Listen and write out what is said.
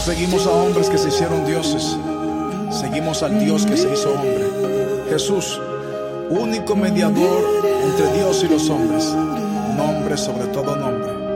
seguimos a hombres que se hicieron dioses. Seguimos al Dios que se hizo hombre. Jesús, único mediador entre Dios y los hombres. Nombre sobre todo nombre.